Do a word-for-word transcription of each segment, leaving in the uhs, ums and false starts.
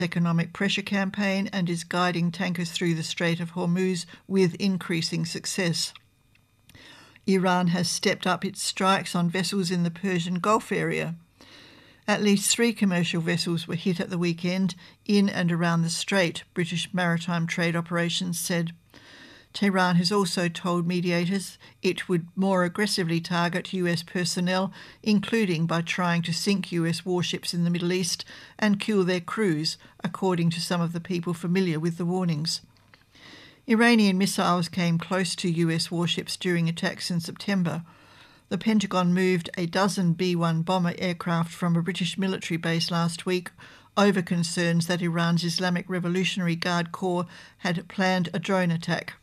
economic pressure campaign and is guiding tankers through the Strait of Hormuz with increasing success. Iran has stepped up its strikes on vessels in the Persian Gulf area. At least three commercial vessels were hit at the weekend in and around the Strait, British Maritime Trade Operations said. Tehran has also told mediators it would more aggressively target U S personnel, including by trying to sink U S warships in the Middle East and kill their crews, according to some of the people familiar with the warnings. Iranian missiles came close to U S warships during attacks in September. The Pentagon moved a dozen B one bomber aircraft from a British military base last week over concerns that Iran's Islamic Revolutionary Guard Corps had planned a drone attack.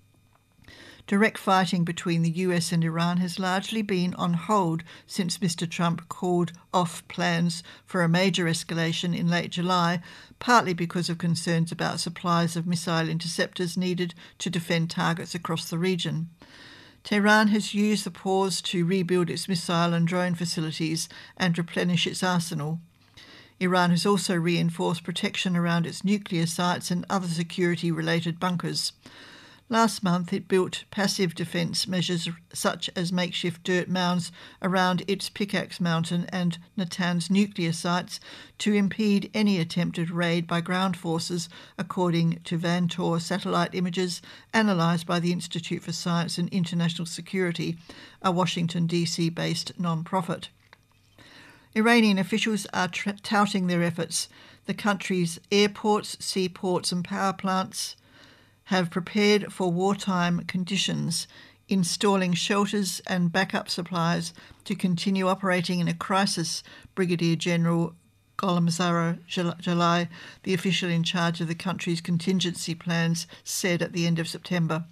Direct fighting between the U S and Iran has largely been on hold since Mister Trump called off plans for a major escalation in late July, partly because of concerns about supplies of missile interceptors needed to defend targets across the region. Tehran has used the pause to rebuild its missile and drone facilities and replenish its arsenal. Iran has also reinforced protection around its nuclear sites and other security-related bunkers. Last month, it built passive defence measures such as makeshift dirt mounds around its Pickaxe Mountain and Natanz nuclear sites to impede any attempted raid by ground forces, according to Vantor satellite images analysed by the Institute for Science and International Security, a Washington, D C-based non-profit. Iranian officials are tra- touting their efforts. The country's airports, seaports and power plants have prepared for wartime conditions, installing shelters and backup supplies to continue operating in a crisis, Brigadier General Gholamzada Jalai, the official in charge of the country's contingency plans, said at the end of September.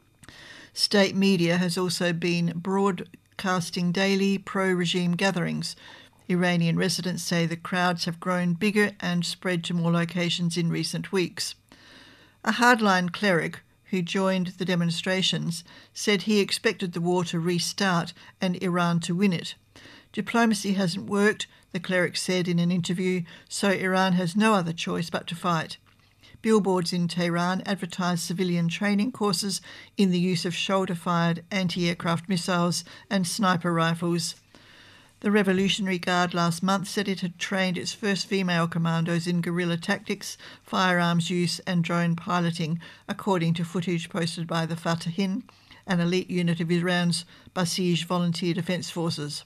State media has also been broadcasting daily pro-regime gatherings. Iranian residents say the crowds have grown bigger and spread to more locations in recent weeks. A hardline cleric who joined the demonstrations said he expected the war to restart and Iran to win it. Diplomacy hasn't worked, the cleric said in an interview, so Iran has no other choice but to fight. Billboards in Tehran advertise civilian training courses in the use of shoulder-fired anti-aircraft missiles and sniper rifles. The Revolutionary Guard last month said it had trained its first female commandos in guerrilla tactics, firearms use and drone piloting, according to footage posted by the Fatahin, an elite unit of Iran's Basij volunteer defence forces.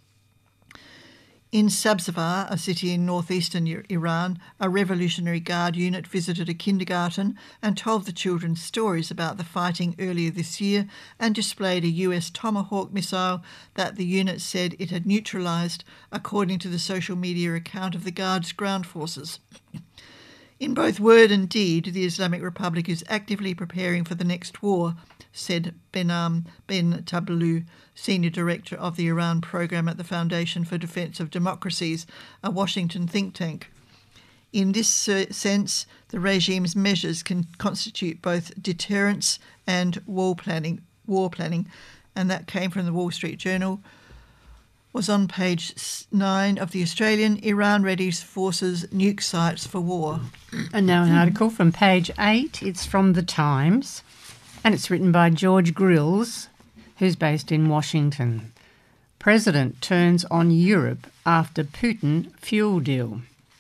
In Sabzavar, a city in northeastern Iran, a Revolutionary Guard unit visited a kindergarten and told the children stories about the fighting earlier this year and displayed a U S Tomahawk missile that the unit said it had neutralised, according to the social media account of the Guard's ground forces. In both word and deed, the Islamic Republic is actively preparing for the next war, said Benam Ben Tablu, Senior Director of the Iran Program at the Foundation for Defense of Democracies, a Washington think tank. In this sense, the regime's measures can constitute both deterrence and war planning, war planning, and that came from the Wall Street Journal, was on page nine of the Australian. Iran readies forces nuke sites for war. And now an article from page eight. It's from The Times, and it's written by George Grills, who's based in Washington. President turns on Europe after Putin fuel deal.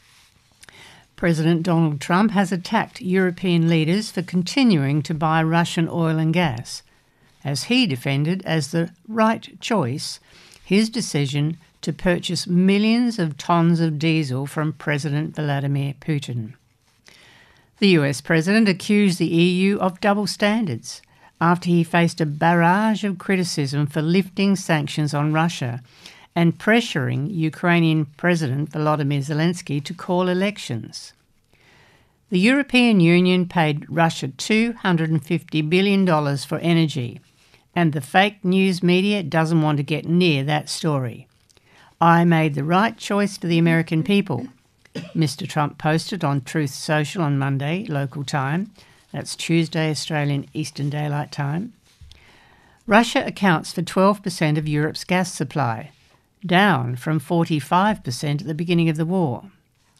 President Donald Trump has attacked European leaders for continuing to buy Russian oil and gas, as he defended as the right choice his decision to purchase millions of tonnes of diesel from President Vladimir Putin. The U S president accused the E U of double standards after he faced a barrage of criticism for lifting sanctions on Russia and pressuring Ukrainian President Volodymyr Zelensky to call elections. The European Union paid Russia two hundred fifty billion dollars for energy, and the fake news media doesn't want to get near that story. I made the right choice for the American people, Mister Trump posted on Truth Social on Monday, local time. That's Tuesday, Australian Eastern Daylight Time. Russia accounts for twelve percent of Europe's gas supply, down from forty-five percent at the beginning of the war.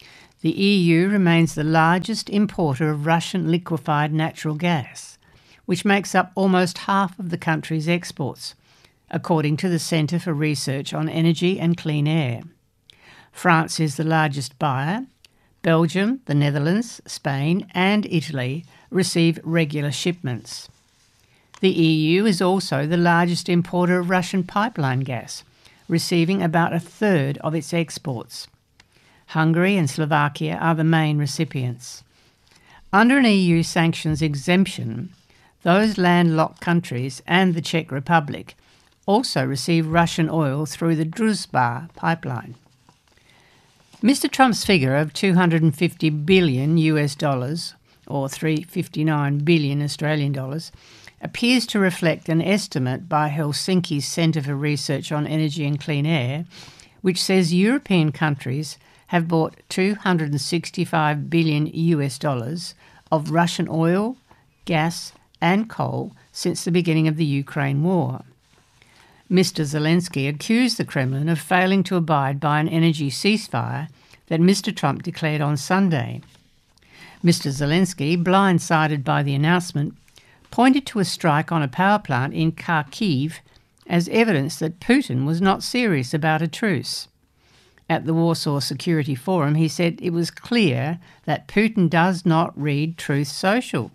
The E U remains the largest importer of Russian liquefied natural gas, which makes up almost half of the country's exports, according to the Centre for Research on Energy and Clean Air. France is the largest buyer. Belgium, the Netherlands, Spain and Italy receive regular shipments. The E U is also the largest importer of Russian pipeline gas, receiving about a third of its exports. Hungary and Slovakia are the main recipients. Under an E U sanctions exemption, those landlocked countries and the Czech Republic also receive Russian oil through the Druzhba pipeline. Mister Trump's figure of two hundred fifty billion U S dollars, or three hundred fifty-nine billion Australian dollars, appears to reflect an estimate by Helsinki's Centre for Research on Energy and Clean Air, which says European countries have bought two hundred sixty-five billion U S dollars of Russian oil, gas and coal since the beginning of the Ukraine war. Mister Zelensky accused the Kremlin of failing to abide by an energy ceasefire that Mister Trump declared on Sunday. Mister Zelensky, blindsided by the announcement, pointed to a strike on a power plant in Kharkiv as evidence that Putin was not serious about a truce. At the Warsaw Security Forum, he said it was clear that Putin does not read Truth Social.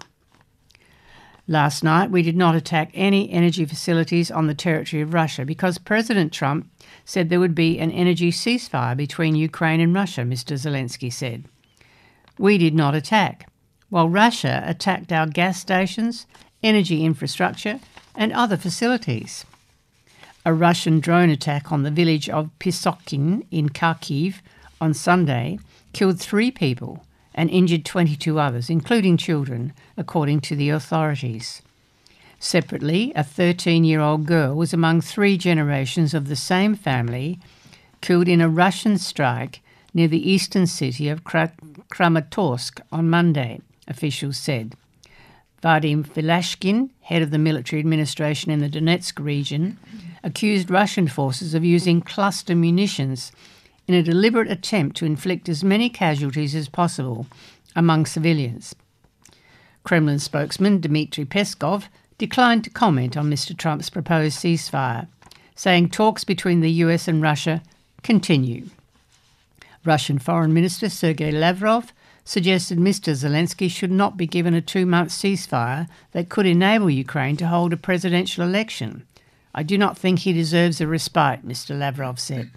Last night, we did not attack any energy facilities on the territory of Russia because President Trump said there would be an energy ceasefire between Ukraine and Russia, Mister Zelensky said. We did not attack, while Russia attacked our gas stations, energy infrastructure and other facilities. A Russian drone attack on the village of Pisokhin in Kharkiv on Sunday killed three people and injured twenty-two others, including children, according to the authorities. Separately, a thirteen-year-old girl was among three generations of the same family killed in a Russian strike near the eastern city of Kramatorsk on Monday, officials said. Vadim Filashkin, head of the military administration in the Donetsk region, accused Russian forces of using cluster munitions in a deliberate attempt to inflict as many casualties as possible among civilians. Kremlin spokesman Dmitry Peskov declined to comment on Mister Trump's proposed ceasefire, saying talks between the U S and Russia continue. Russian Foreign Minister Sergei Lavrov suggested Mister Zelensky should not be given a two-month ceasefire that could enable Ukraine to hold a presidential election. I do not think he deserves a respite, Mister Lavrov said.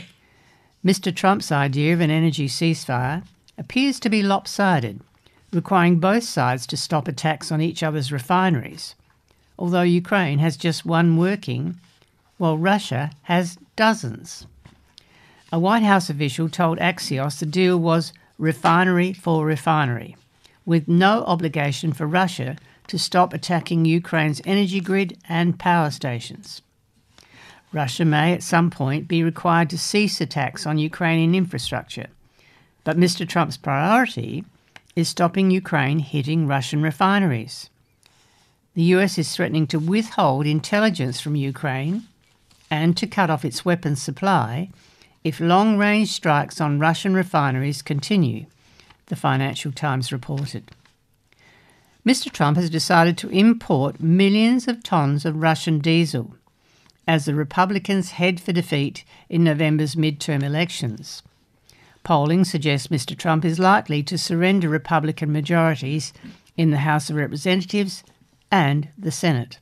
Mister Trump's idea of an energy ceasefire appears to be lopsided, requiring both sides to stop attacks on each other's refineries, although Ukraine has just one working, while Russia has dozens. A White House official told Axios the deal was refinery for refinery, with no obligation for Russia to stop attacking Ukraine's energy grid and power stations. Russia may at some point be required to cease attacks on Ukrainian infrastructure, but Mister Trump's priority is stopping Ukraine hitting Russian refineries. The U S is threatening to withhold intelligence from Ukraine and to cut off its weapons supply if long-range strikes on Russian refineries continue, the Financial Times reported. Mister Trump has decided to import millions of tonnes of Russian diesel as the Republicans head for defeat in November's midterm elections. Polling suggests Mister Trump is likely to surrender Republican majorities in the House of Representatives and the Senate.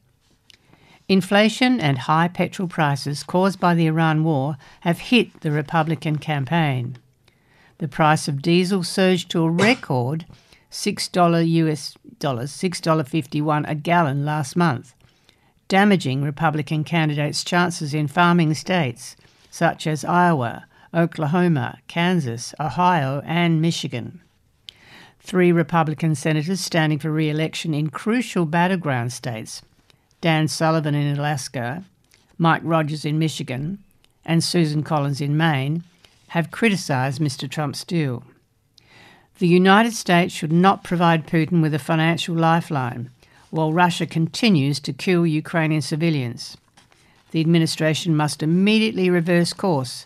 Inflation and high petrol prices caused by the Iran war have hit the Republican campaign. The price of diesel surged to a record six dollars U S dollars, six dollars fifty-one a gallon last month, damaging Republican candidates' chances in farming states such as Iowa, Oklahoma, Kansas, Ohio and Michigan. Three Republican senators standing for re-election in crucial battleground states, Dan Sullivan in Alaska, Mike Rogers in Michigan and Susan Collins in Maine, have criticised Mister Trump's deal. The United States should not provide Putin with a financial lifeline while Russia continues to kill Ukrainian civilians. The administration must immediately reverse course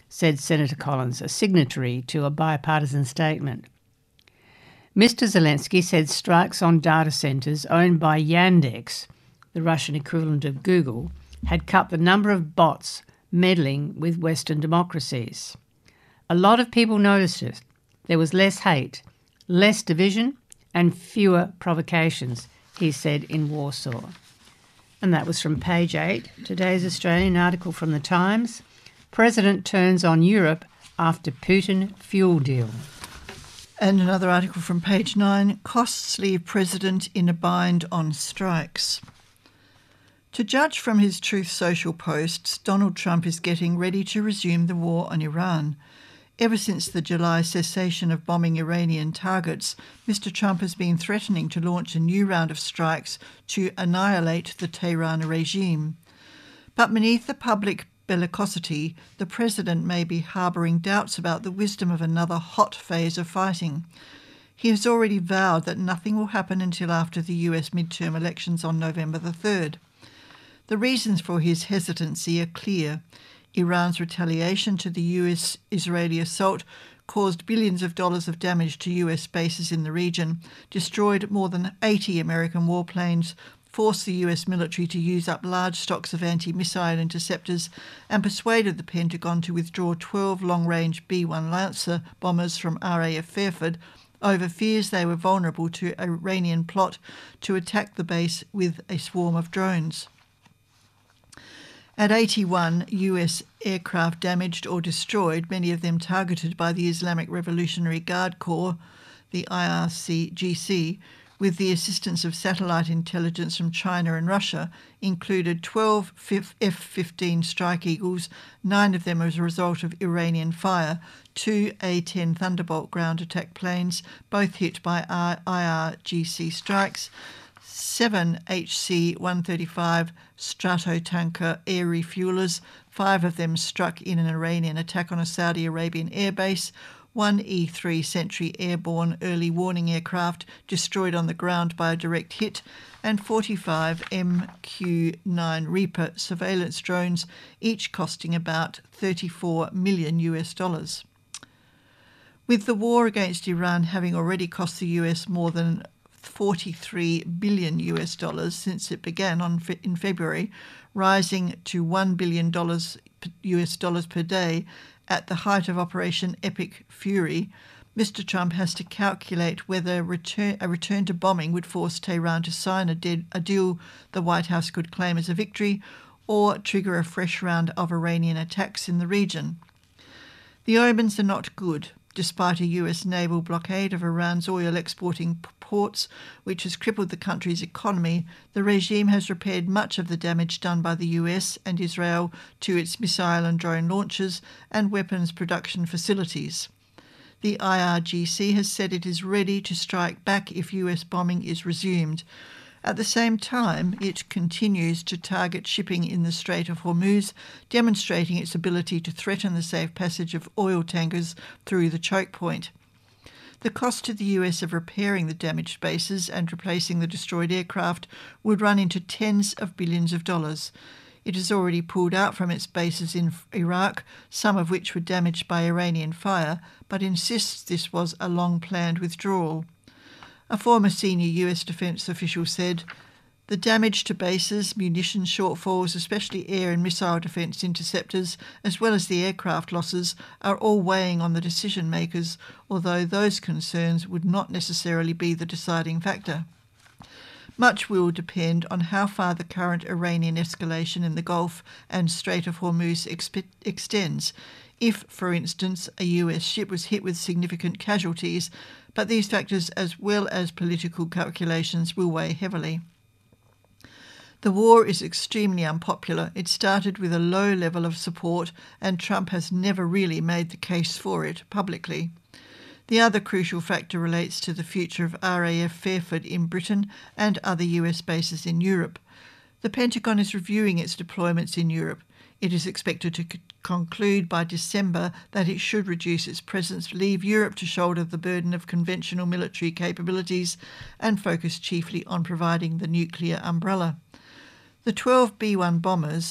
said Senator Collins, a signatory to a bipartisan statement. Mister Zelensky said strikes on data centres owned by Yandex, the Russian equivalent of Google, had cut the number of bots meddling with Western democracies. A lot of people noticed it. There was less hate, less division, and fewer provocations, he said in Warsaw. And that was from page eight, today's Australian article from The Times. President turns on Europe after Putin fuel deal. And another article from page nine, costs leave President in a bind on strikes. To judge from his Truth Social posts, Donald Trump is getting ready to resume the war on Iran. Ever since the July cessation of bombing Iranian targets, Mister Trump has been threatening to launch a new round of strikes to annihilate the Tehran regime. But beneath the public bellicosity, the president may be harbouring doubts about the wisdom of another hot phase of fighting. He has already vowed that nothing will happen until after the U S midterm elections on November the third. The reasons for his hesitancy are clear. Iran's retaliation to the U S-Israeli assault caused billions of dollars of damage to U S bases in the region, destroyed more than eighty American warplanes, forced the U S military to use up large stocks of anti-missile interceptors, and persuaded the Pentagon to withdraw twelve long-range B one Lancer bombers from R A F Fairford over fears they were vulnerable to an Iranian plot to attack the base with a swarm of drones. At eighty-one U S aircraft damaged or destroyed, many of them targeted by the Islamic Revolutionary Guard Corps, the I R G C, with the assistance of satellite intelligence from China and Russia, included twelve F fifteen Strike Eagles, nine of them as a result of Iranian fire, two A ten Thunderbolt ground attack planes, both hit by I R G C strikes, seven H C one thirty-five Stratotanker air refuelers, five of them struck in an Iranian attack on a Saudi Arabian airbase, one E three Sentry airborne early warning aircraft destroyed on the ground by a direct hit, and forty-five M Q nine Reaper surveillance drones, each costing about thirty-four million U S dollars. With the war against Iran having already cost the U S more than forty-three billion U S dollars since it began on in February, rising to one billion dollars U S dollars per day at the height of Operation Epic Fury, Mister Trump has to calculate whether return, a return to bombing would force Tehran to sign a, dead, a deal the White House could claim as a victory, or trigger a fresh round of Iranian attacks in the region. The omens are not good. Despite a U S naval blockade of Iran's oil exporting ports, which has crippled the country's economy, the regime has repaired much of the damage done by the U S and Israel to its missile and drone launchers and weapons production facilities. The I R G C has said it is ready to strike back if U S bombing is resumed. At the same time, it continues to target shipping in the Strait of Hormuz, demonstrating its ability to threaten the safe passage of oil tankers through the choke point. The cost to the U S of repairing the damaged bases and replacing the destroyed aircraft would run into tens of billions of dollars. It has already pulled out from its bases in Iraq, some of which were damaged by Iranian fire, but insists this was a long-planned withdrawal. A former senior U S defence official said, "The damage to bases, munitions shortfalls, especially air and missile defence interceptors, as well as the aircraft losses, are all weighing on the decision makers, although those concerns would not necessarily be the deciding factor." Much will depend on how far the current Iranian escalation in the Gulf and Strait of Hormuz exp- extends. If, for instance, a U S ship was hit with significant casualties, but these factors as well as political calculations will weigh heavily. The war is extremely unpopular. It started with a low level of support, and Trump has never really made the case for it publicly. The other crucial factor relates to the future of R A F Fairford in Britain and other U S bases in Europe. The Pentagon is reviewing its deployments in Europe. It is expected to c- conclude by December that it should reduce its presence, leave Europe to shoulder the burden of conventional military capabilities, and focus chiefly on providing the nuclear umbrella. The twelve B one bombers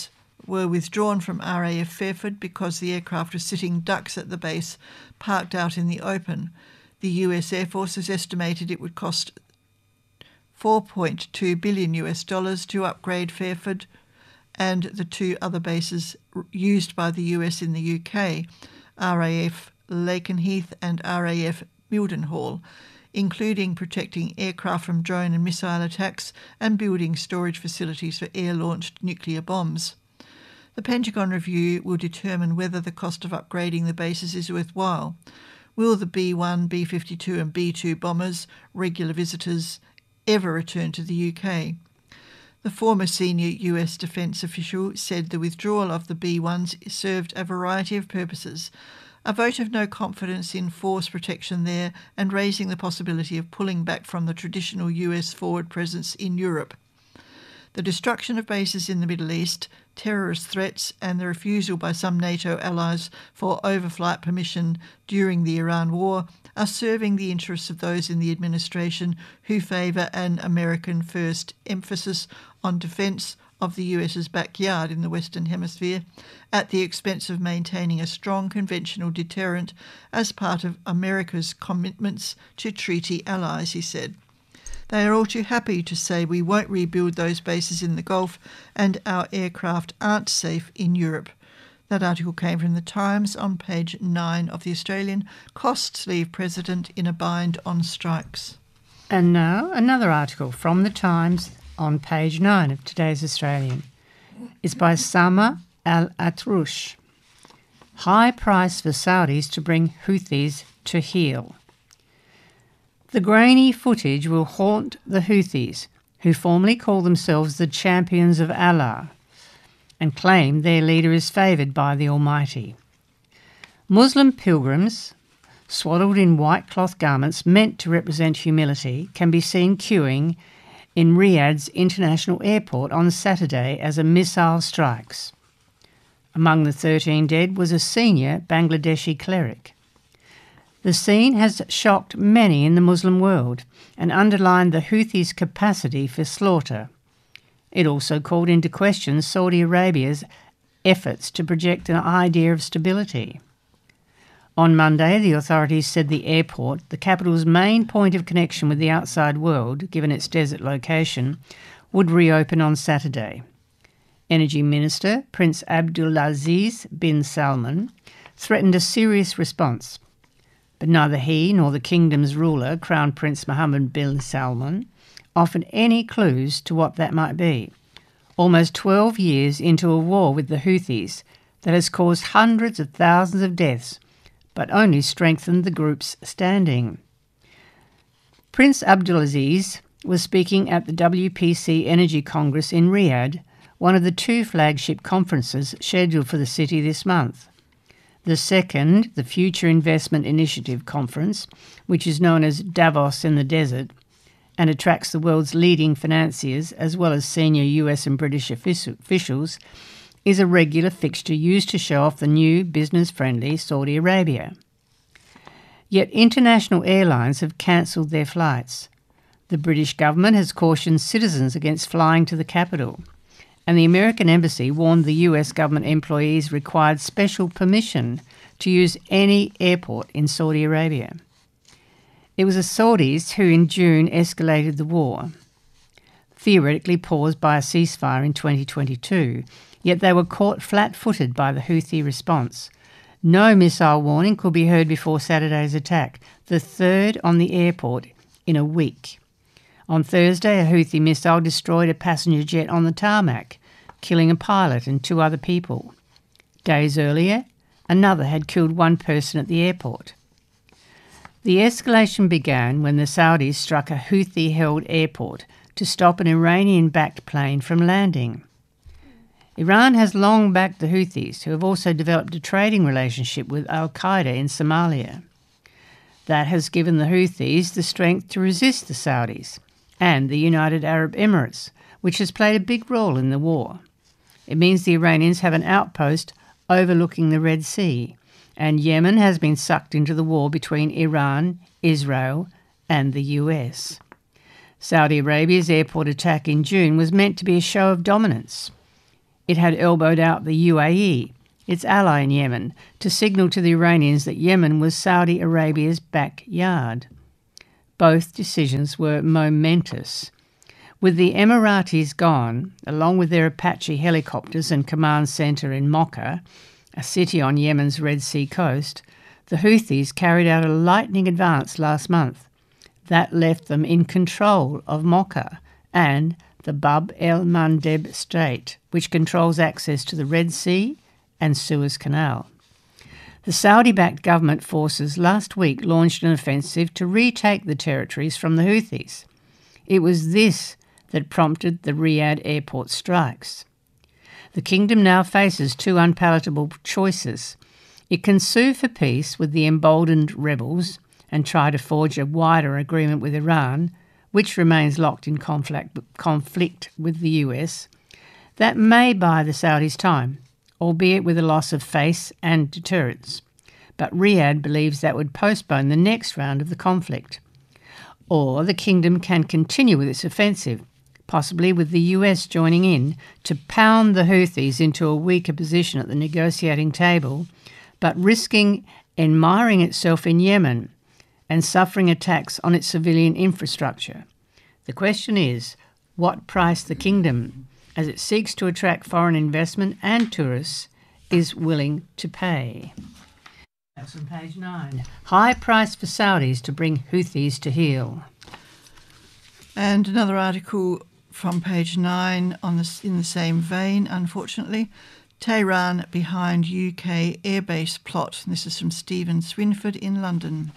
were withdrawn from R A F Fairford because the aircraft was sitting ducks at the base, parked out in the open. The U S Air Force has estimated it would cost four point two billion U S dollars to upgrade Fairford and the two other bases used by the U S in the U K, R A F Lakenheath and R A F Mildenhall, including protecting aircraft from drone and missile attacks and building storage facilities for air-launched nuclear bombs. The Pentagon review will determine whether the cost of upgrading the bases is worthwhile. Will the B one, B fifty-two and B two bombers, regular visitors, ever return to the U K? The former senior U S defence official said the withdrawal of the B ones served a variety of purposes: a vote of no confidence in force protection there and raising the possibility of pulling back from the traditional U S forward presence in Europe. The destruction of bases in the Middle East, terrorist threats and the refusal by some NATO allies for overflight permission during the Iran war are serving the interests of those in the administration who favour an American-first emphasis on defence of the US's backyard in the Western Hemisphere at the expense of maintaining a strong conventional deterrent as part of America's commitments to treaty allies, he said. They are all too happy to say we won't rebuild those bases in the Gulf and our aircraft aren't safe in Europe. That article came from The Times on page nine of The Australian. Costs leave President in a bind on strikes. And now another article from The Times on page nine of today's Australian. It's by Sama Al-Atroush. High price for Saudis to bring Houthis to heel. The grainy footage will haunt the Houthis, who formerly call themselves the champions of Allah, and claim their leader is favoured by the Almighty. Muslim pilgrims, swaddled in white cloth garments meant to represent humility, can be seen queuing in Riyadh's international airport on Saturday as a missile strikes. Among the thirteen dead was a senior Bangladeshi cleric. The scene has shocked many in the Muslim world and underlined the Houthis' capacity for slaughter. It also called into question Saudi Arabia's efforts to project an idea of stability. On Monday, the authorities said the airport, the capital's main point of connection with the outside world, given its desert location, would reopen on Saturday. Energy Minister Prince Abdulaziz bin Salman threatened a serious response, but neither he nor the kingdom's ruler, Crown Prince Mohammed bin Salman, offered any clues to what that might be. Almost twelve years into a war with the Houthis that has caused hundreds of thousands of deaths, but only strengthened the group's standing. Prince Abdulaziz was speaking at the W P C Energy Congress in Riyadh, one of the two flagship conferences scheduled for the city this month. The second, the Future Investment Initiative Conference, which is known as Davos in the Desert, and attracts the world's leading financiers as well as senior U S and British officials, is a regular fixture used to show off the new business-friendly Saudi Arabia. Yet international airlines have cancelled their flights. The British government has cautioned citizens against flying to the capital, and the American embassy warned the U S government employees required special permission to use any airport in Saudi Arabia. It was the Saudis who in June escalated the war, theoretically paused by a ceasefire in twenty twenty-two, yet they were caught flat-footed by the Houthi response. No missile warning could be heard before Saturday's attack, the third on the airport in a week. On Thursday, a Houthi missile destroyed a passenger jet on the tarmac, killing a pilot and two other people. Days earlier, another had killed one person at the airport. The escalation began when the Saudis struck a Houthi-held airport to stop an Iranian-backed plane from landing. Iran has long backed the Houthis, who have also developed a trading relationship with al-Qaeda in Somalia. That has given the Houthis the strength to resist the Saudis and the United Arab Emirates, which has played a big role in the war. It means the Iranians have an outpost overlooking the Red Sea, and Yemen has been sucked into the war between Iran, Israel, and the U S. Saudi Arabia's airport attack in June was meant to be a show of dominance. it had elbowed out the U A E, its ally in Yemen, to signal to the Iranians that Yemen was Saudi Arabia's backyard. Both decisions were momentous. With the Emiratis gone, along with their Apache helicopters and command centre in Mocha, a city on Yemen's Red Sea coast, the Houthis carried out a lightning advance last month. That left them in control of Mocha and the Bab el-Mandeb Strait, which controls access to the Red Sea and Suez Canal. The Saudi-backed government forces last week launched an offensive to retake the territories from the Houthis. It was this that prompted the Riyadh airport strikes. The kingdom now faces two unpalatable choices. It can sue for peace with the emboldened rebels and try to forge a wider agreement with Iran, which remains locked in conflict, conflict with the U S. That may buy the Saudis time, albeit with a loss of face and deterrence. But Riyadh believes that would postpone the next round of the conflict. Or the kingdom can continue with its offensive, possibly with the U S joining in, to pound the Houthis into a weaker position at the negotiating table, but risking enmiring itself in Yemen and suffering attacks on its civilian infrastructure. The question is, what price the kingdom, as it seeks to attract foreign investment and tourists, is willing to pay. That's on page nine. High price for Saudis to bring Houthis to heel. And another article from page nine on the, in the same vein, unfortunately. Tehran behind U K airbase plot. This is from Stephen Swinford in London.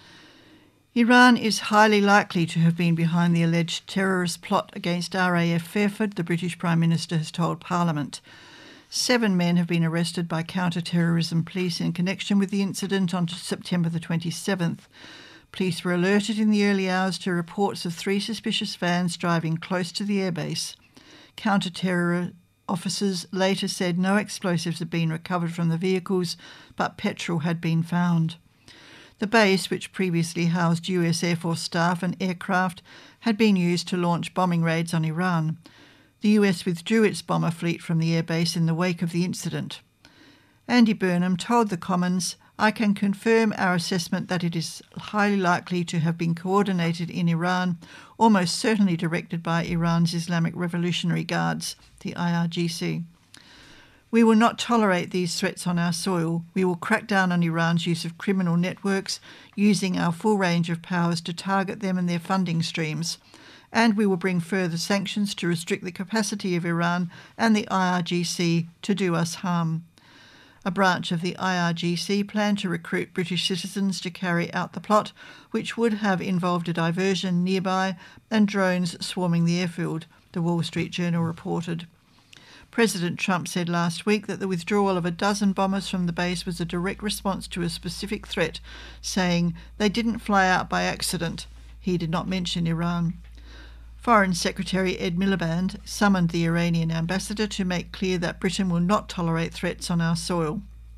Iran is highly likely to have been behind the alleged terrorist plot against R A F Fairford, the British Prime Minister has told Parliament. Seven men have been arrested by counter-terrorism police in connection with the incident on September the twenty-seventh. Police were alerted in the early hours to reports of three suspicious vans driving close to the airbase. Counter-terror officers later said no explosives had been recovered from the vehicles, but petrol had been found. The base, which previously housed U S Air Force staff and aircraft, had been used to launch bombing raids on Iran. The U S withdrew its bomber fleet from the airbase in the wake of the incident. Andy Burnham told the Commons, "I can confirm our assessment that it is highly likely to have been coordinated in Iran, almost certainly directed by Iran's Islamic Revolutionary Guards, the I R G C. We will not tolerate these threats on our soil. We will crack down on Iran's use of criminal networks, using our full range of powers to target them and their funding streams. And we will bring further sanctions to restrict the capacity of Iran and the I R G C to do us harm." A branch of the I R G C planned to recruit British citizens to carry out the plot, which would have involved a diversion nearby and drones swarming the airfield, the Wall Street Journal reported. President Trump said last week that the withdrawal of a dozen bombers from the base was a direct response to a specific threat, saying they didn't fly out by accident. He did not mention Iran. Foreign Secretary Ed Miliband summoned the Iranian ambassador to make clear that Britain will not tolerate threats on our soil.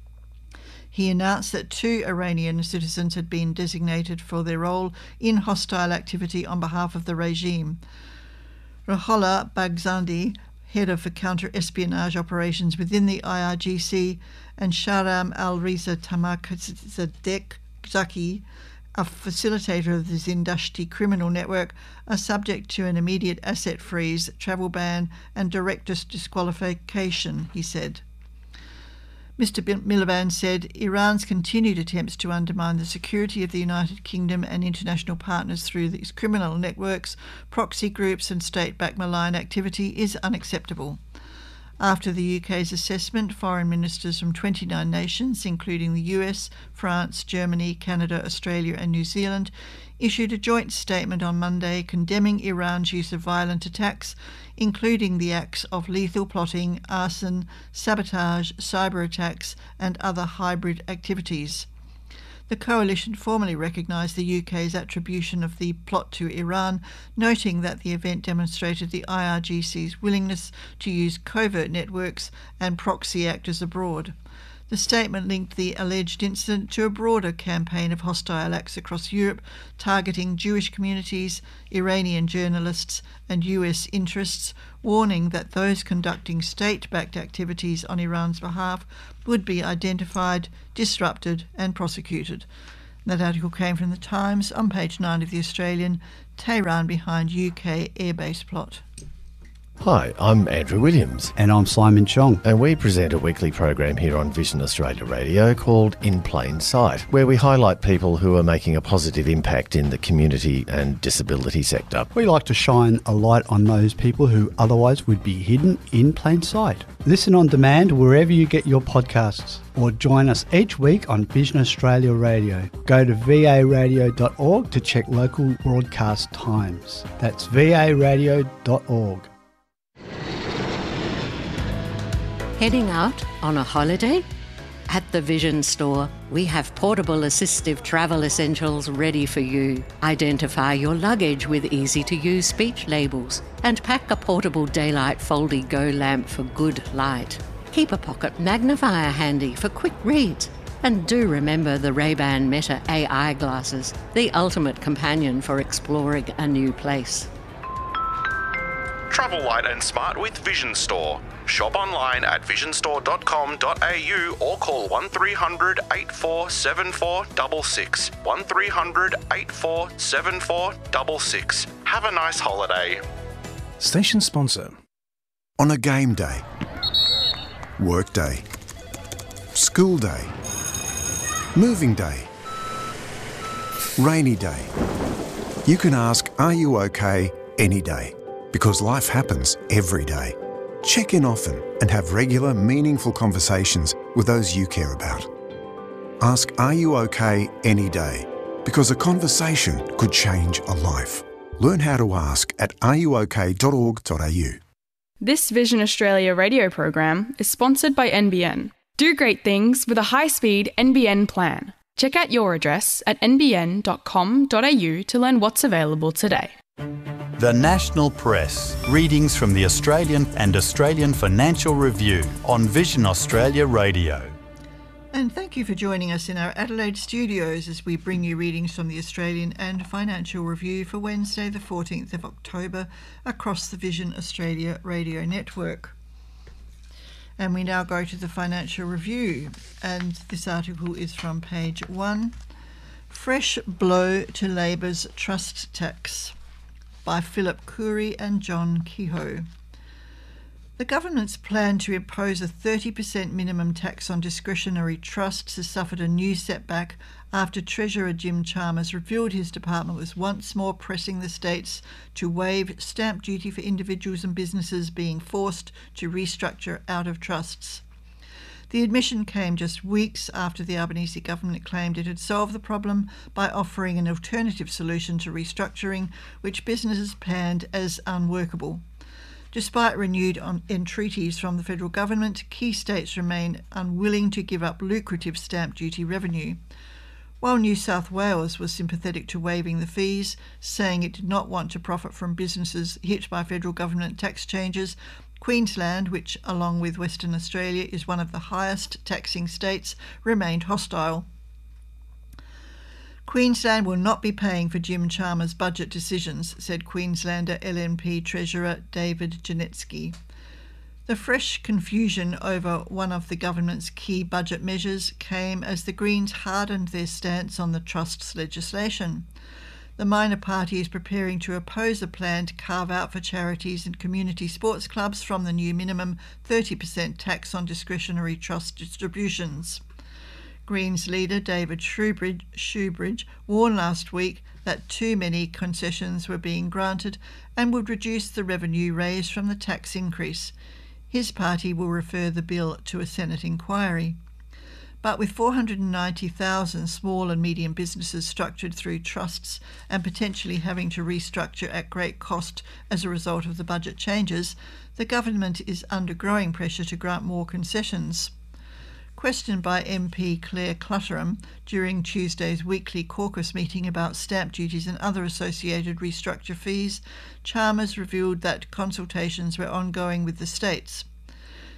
He announced that two Iranian citizens had been designated for their role in hostile activity on behalf of the regime. Ruhollah Baghzadi, head of the counter-espionage operations within the I R G C, and Shahram al-Riza Tamakzadeh Zaki, a facilitator of the Zindashti criminal network, are subject to an immediate asset freeze, travel ban and direct disqualification, he said. Mister Miliband said Iran's continued attempts to undermine the security of the United Kingdom and international partners through these criminal networks, proxy groups and state-backed malign activity is unacceptable. After the U K's assessment, foreign ministers from twenty-nine nations, including the U S, France, Germany, Canada, Australia and New Zealand, issued a joint statement on Monday condemning Iran's use of violent attacks, including the acts of lethal plotting, arson, sabotage, cyber attacks and other hybrid activities. The coalition formally recognised the U K's attribution of the plot to Iran, noting that the event demonstrated the I R G C's willingness to use covert networks and proxy actors abroad. The statement linked the alleged incident to a broader campaign of hostile acts across Europe targeting Jewish communities, Iranian journalists and U S interests, warning that those conducting state-backed activities on Iran's behalf would be identified, disrupted and prosecuted. That article came from The Times on page nine of The Australian. Tehran behind U K airbase plot. Hi, I'm Andrew Williams. And I'm Simon Chong. And we present a weekly program here on Vision Australia Radio called In Plain Sight, where we highlight people who are making a positive impact in the community and disability sector. We like to shine a light on those people who otherwise would be hidden in plain sight. Listen on demand wherever you get your podcasts, or join us each week on Vision Australia Radio. Go to v a radio dot org to check local broadcast times. That's v a radio dot org. Heading out on a holiday? At the Vision Store, we have portable assistive travel essentials ready for you. Identify your luggage with easy-to-use speech labels and pack a portable daylight Foldy Go lamp for good light. Keep a pocket magnifier handy for quick reads. And do remember the Ray-Ban Meta A I glasses, the ultimate companion for exploring a new place. Travel light and smart with Vision Store. Shop online at vision store dot com dot a u or call one three hundred, eight four seven four six six. one three hundred, eight four seven four six six. Have a nice holiday. Station sponsor. On a game day, work day, school day, moving day, rainy day, you can ask, are you okay any day? Because life happens every day. Check in often and have regular, meaningful conversations with those you care about. Ask, are you okay any day? Because a conversation could change a life. Learn how to ask at are you okay dot org dot a u. This Vision Australia radio program is sponsored by N B N. Do great things with a high-speed N B N plan. Check out your address at n b n dot com dot a u to learn what's available today. The National Press. Readings from the Australian and Australian Financial Review on Vision Australia Radio. And thank you for joining us in our Adelaide studios as we bring you readings from the Australian and Financial Review for Wednesday the fourteenth of October across the Vision Australia Radio Network. And we now go to the Financial Review, and this article is from page one. Fresh blow to Labor's trust tax, by Philip Khoury and John Kehoe. The government's plan to impose a thirty percent minimum tax on discretionary trusts has suffered a new setback after Treasurer Jim Chalmers revealed his department was once more pressing the states to waive stamp duty for individuals and businesses being forced to restructure out of trusts. The admission came just weeks after the Albanese government claimed it had solved the problem by offering an alternative solution to restructuring, which businesses panned as unworkable. Despite renewed entreaties from the federal government, key states remain unwilling to give up lucrative stamp duty revenue. While New South Wales was sympathetic to waiving the fees, saying it did not want to profit from businesses hit by federal government tax changes, Queensland, which along with Western Australia is one of the highest taxing states, remained hostile. Queensland will not be paying for Jim Chalmers' budget decisions, said Queenslander L N P Treasurer David Janetsky. The fresh confusion over one of the government's key budget measures came as the Greens hardened their stance on the trusts legislation. The minor party is preparing to oppose a plan to carve out for charities and community sports clubs from the new minimum thirty percent tax on discretionary trust distributions. Greens leader David Shoebridge, Shoebridge warned last week that too many concessions were being granted and would reduce the revenue raised from the tax increase. His party will refer the bill to a Senate inquiry. But with four hundred ninety thousand small and medium businesses structured through trusts and potentially having to restructure at great cost as a result of the budget changes, the government is under growing pressure to grant more concessions. Questioned by M P Claire Clutterham during Tuesday's weekly caucus meeting about stamp duties and other associated restructure fees, Chalmers revealed that consultations were ongoing with the states.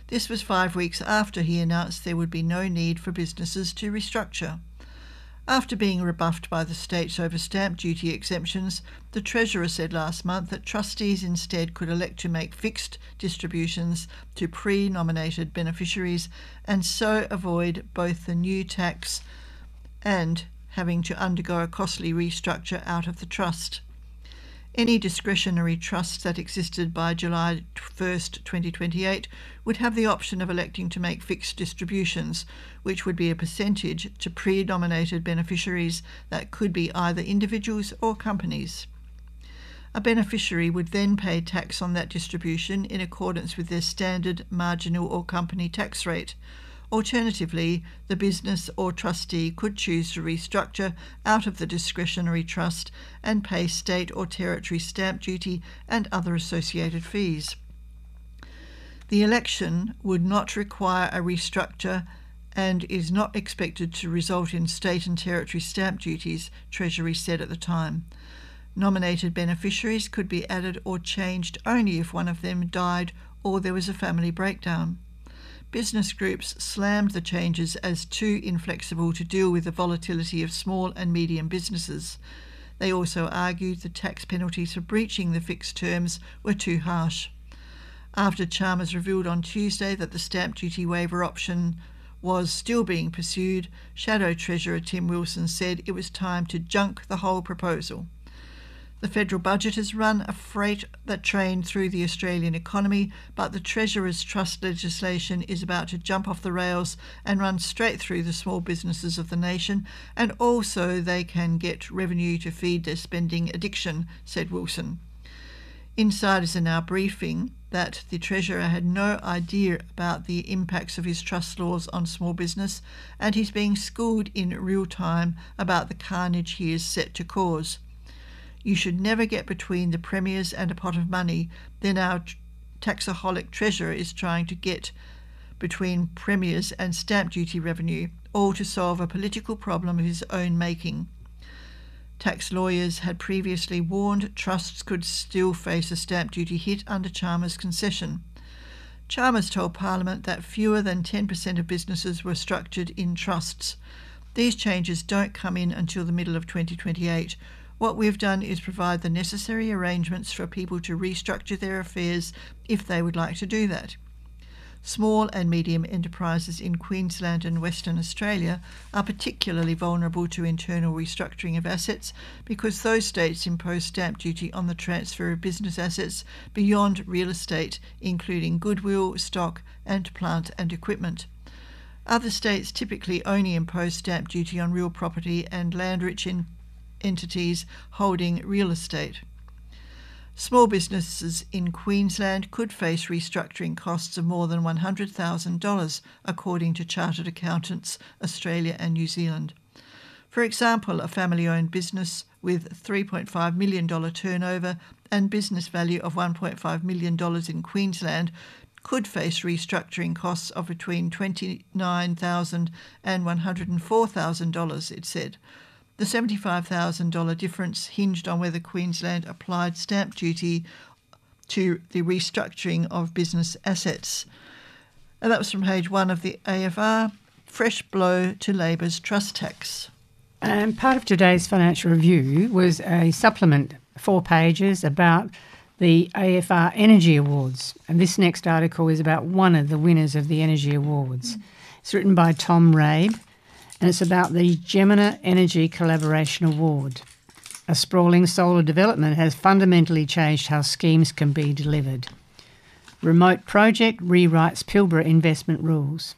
This was five weeks after he announced there would be no need for businesses to restructure. After being rebuffed by the states over stamp duty exemptions, the Treasurer said last month that trustees instead could elect to make fixed distributions to pre-nominated beneficiaries and so avoid both the new tax and having to undergo a costly restructure out of the trust. Any discretionary trust that existed by July first, twenty twenty-eight would have the option of electing to make fixed distributions, which would be a percentage to pre-nominated beneficiaries that could be either individuals or companies. A beneficiary would then pay tax on that distribution in accordance with their standard marginal or company tax rate. Alternatively, the business or trustee could choose to restructure out of the discretionary trust and pay state or territory stamp duty and other associated fees. The election would not require a restructure and is not expected to result in state and territory stamp duties, Treasury said at the time. Nominated beneficiaries could be added or changed only if one of them died or there was a family breakdown. Business groups slammed the changes as too inflexible to deal with the volatility of small and medium businesses. They also argued the tax penalties for breaching the fixed terms were too harsh. After Chalmers revealed on Tuesday that the stamp duty waiver option was still being pursued, Shadow Treasurer Tim Wilson said it was time to junk the whole proposal. The federal budget has run a freight that train through the Australian economy, but the Treasurer's trust legislation is about to jump off the rails and run straight through the small businesses of the nation, and also they can get revenue to feed their spending addiction, said Wilson. Insiders are now briefing that the Treasurer had no idea about the impacts of his trust laws on small business, and he's being schooled in real time about the carnage he is set to cause. You should never get between the premiers and a pot of money. Then our taxaholic Treasurer is trying to get between premiers and stamp duty revenue, all to solve a political problem of his own making. Tax lawyers had previously warned trusts could still face a stamp duty hit under Chalmers' concession. Chalmers told Parliament that fewer than ten percent of businesses were structured in trusts. These changes don't come in until the middle of twenty twenty-eight. What we've done is provide the necessary arrangements for people to restructure their affairs if they would like to do that. Small and medium enterprises in Queensland and Western Australia are particularly vulnerable to internal restructuring of assets because those states impose stamp duty on the transfer of business assets beyond real estate, including goodwill, stock, and plant and equipment. Other states typically only impose stamp duty on real property and land-rich in entities holding real estate. Small businesses in Queensland could face restructuring costs of more than one hundred thousand dollars, according to Chartered Accountants Australia and New Zealand. For example, a family-owned business with three point five million dollars turnover and business value of one point five million dollars in Queensland could face restructuring costs of between twenty-nine thousand dollars and one hundred four thousand dollars, it said. The seventy-five thousand dollars difference hinged on whether Queensland applied stamp duty to the restructuring of business assets. And that was from page one of the A F R, Fresh Blow to Labor's Trust Tax. And part of today's financial review was a supplement, four pages, about the A F R Energy Awards. And this next article is about one of the winners of the Energy Awards. It's written by Tom Rabe, and it's about the Gemina Energy Collaboration Award. A sprawling solar development has fundamentally changed how schemes can be delivered. Remote project rewrites Pilbara investment rules.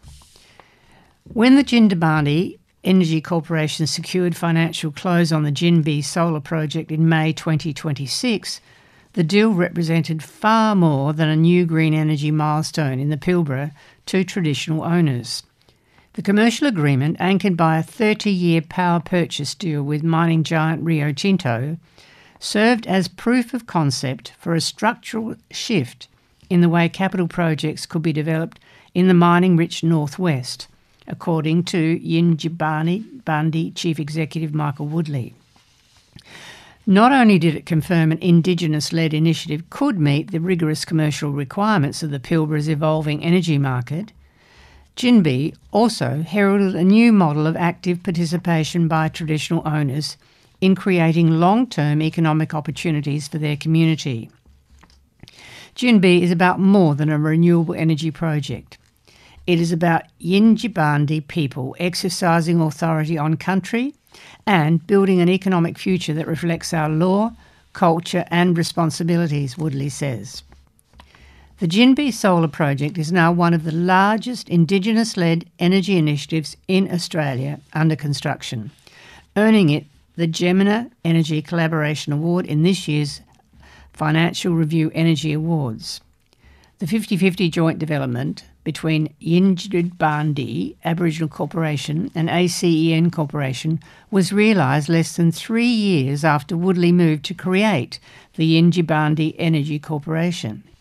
When the Jindabandi Energy Corporation secured financial close on the Jinbee solar project in May twenty twenty-six, the deal represented far more than a new green energy milestone in the Pilbara to traditional owners. The commercial agreement, anchored by a thirty-year power purchase deal with mining giant Rio Tinto, served as proof of concept for a structural shift in the way capital projects could be developed in the mining-rich northwest, according to Yindjibarndi Chief Executive Michael Woodley. Not only did it confirm an Indigenous-led initiative could meet the rigorous commercial requirements of the Pilbara's evolving energy market, Jinbi also heralded a new model of active participation by traditional owners in creating long-term economic opportunities for their community. Jinbi is about more than a renewable energy project. It is about Yindjibarndi people exercising authority on country and building an economic future that reflects our law, culture and responsibilities, Woodley says. The Jinbi Solar Project is now one of the largest Indigenous-led energy initiatives in Australia under construction, earning it the Gemina Energy Collaboration Award in this year's Financial Review Energy Awards. The fifty-fifty joint development between Yindjibarndi Aboriginal Corporation and A C E N Corporation was realised less than three years after Woodley moved to create the Yindjibarndi Energy Corporation.